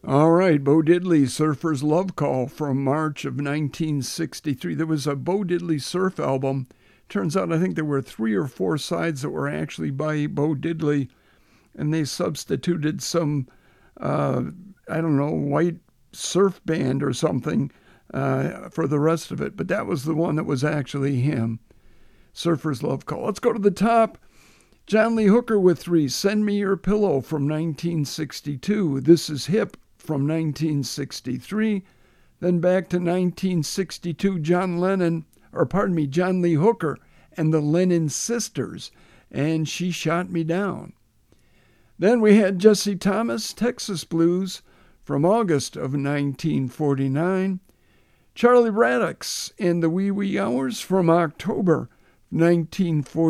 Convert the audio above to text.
All right, Bo Diddley, Surfer's Love Call from March of 1963. There was a Bo Diddley surf album. Turns out I think there were 3 or 4 sides that were actually by Bo Diddley, and they substituted some, white surf band or something for the rest of it. But that was the one that was actually him. Surfer's Love Call. Let's go to the top. John Lee Hooker with 3, Send Me Your Pillow from 1962. This Is Hip from 1963. Then back to 1962, John Lee Hooker and the Lennon Sisters, and She Shot Me Down. Then we had Jesse Thomas, Texas Blues from August of 1949. Charlie Raddox and the Wee Wee Hours from October 1940.